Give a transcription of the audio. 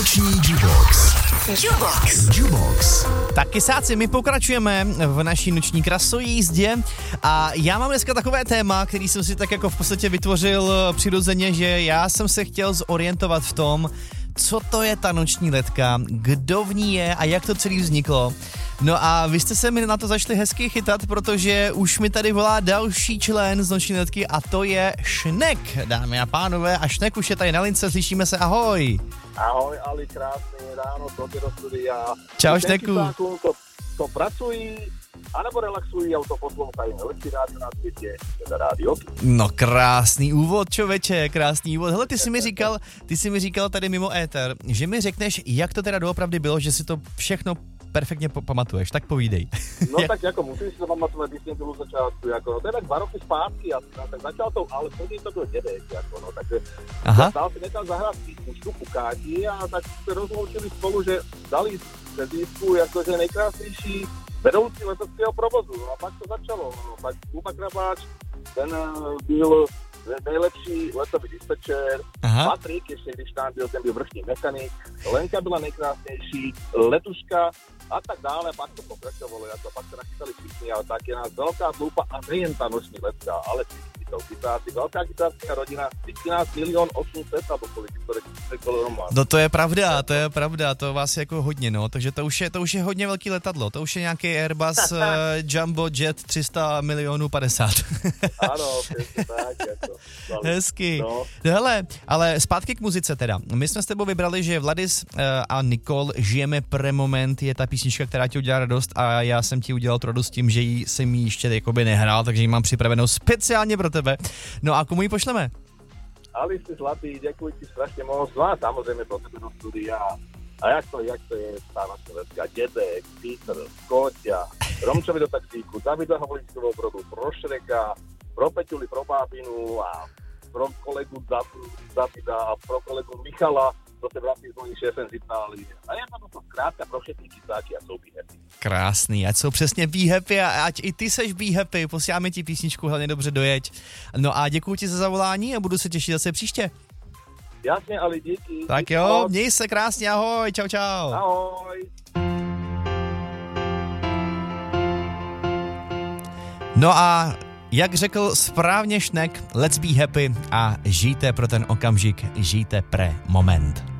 Noční Jubox. Jubox. Tak kysáci, my pokračujeme v naší noční krasojízdě a já mám dneska takové téma, který jsem si tak jako v podstatě vytvořil přirozeně, že já jsem se chtěl zorientovat v tom, co to je ta noční letka, kdo v ní je a jak to celý vzniklo. No a vy jste se mi na to začali hezky chytat, protože už mi tady volá další člen z noční letky a to je Šnek, dámy a pánové. A Šnek už je tady na lince, slyšíme se, ahoj. Ahoj, Ali, krásne ráno, do studia. Čau, Šteku. To pracují, anebo relaxují a to poslouchají. Lepší rádio na světě, teda rádio. No krásný úvod, čověče, krásný úvod. Hele, ty jsi mi říkal tady mimo éter, že mi řekneš, jak to teda doopravdy bylo, že si to všechno perfektně pamatuješ, tak povídej. No tak jako musím si to pamatovat, když jsem byl začátku, jako, no to je tak 2 roky zpátky, tak začal to, ale vtedy to byl dědek, jako, no, takže dál si nechal zahrát písničku Pukáti a tak se rozloučili spolu, že dali přezdívku jakože nejkrásnější vedoucí leteckého provozu, no a pak to začalo, no, pak Kuba Krabáč, ten byl nejlepší letový dispečer, Patrik, ještě když tam byl, ten byl vrchní mechanik, Lenka byla nejkrásnější, Letuška a tak dále, pak to pokračovalo, jako pak se nachytali všichni, ale tak je nás velká dloupa a nejen ta noční letka, ale všichni jsou kytáři, velká kytářská rodina, 13 800 nebo kolik to řekl Roman. No to je pravda, to vás je jako hodně, no, takže to už je hodně velký letadlo, to už je nějaký Airbus Jumbo Jet 300 milionů 50. Ano, přesně tak, jako. Hezky. No. Hele, ale zpátky k muzice teda. My jsme s tebou vybrali, že Vladis a Nikol Žijeme pre moment je ta písnička, která ti udělá radost a já jsem ti udělal tu radost tím, že jsem ji ještě jakoby nehrál, takže ji mám připravenou speciálně pro tebe. No a komu ji pošleme? Ali, jsi zlatý, děkuji ti strašně moc. No a samozřejmě pro tebe do studia. A jak to je stávací letka? Dědek, Peter, Koťa, Romčovi do taxíku, Davida Havlíčkovou brodu, pro Šreka, pro Peťuli, pro Bábinu a pro kolegu Davida a pro kolegu Michala, to se vrací s mojím šéfem z Itálie. A je to zkrátka pro všechny kysáky a jsou be happy. Krásný, ať jsou přesně be happy a ať i ty seš be happy, posíláme ti písničku, hlavně dobře dojeď. No a děkuji ti za zavolání a budu se těšit zase příště. Jasně, ale díky. Tak jo, měj se krásně, ahoj, čau. Ahoj. No a jak řekl správně Šnek, let's be happy a žijte pro ten okamžik, žijte pre moment.